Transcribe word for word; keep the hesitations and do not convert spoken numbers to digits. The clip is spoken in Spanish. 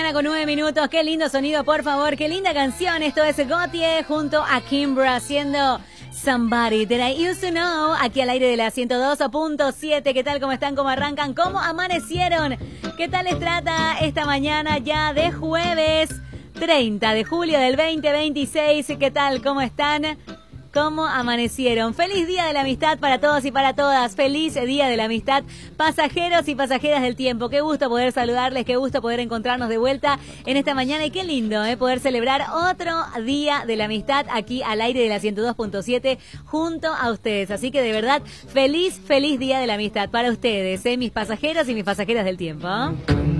mañana con nueve minutos. Qué lindo sonido, por favor. Qué linda canción. Esto es Gotye junto a Kimbra haciendo Somebody That I Used to Know. Aquí al aire de la ciento dos punto siete. ¿Qué tal? ¿Cómo están? ¿Cómo arrancan? ¿Cómo amanecieron? ¿Qué tal les trata esta mañana ya de jueves treinta de julio del veinte veintiséis? ¿Qué tal? ¿Cómo están? ¿Cómo amanecieron? Feliz Día de la Amistad para todos y para todas. Feliz Día de la Amistad, pasajeros y pasajeras del tiempo. Qué gusto poder saludarles, qué gusto poder encontrarnos de vuelta en esta mañana y qué lindo eh, poder celebrar otro Día de la Amistad aquí al aire de la ciento dos punto siete junto a ustedes. Así que de verdad, feliz, feliz Día de la Amistad para ustedes, eh, mis pasajeros y mis pasajeras del tiempo.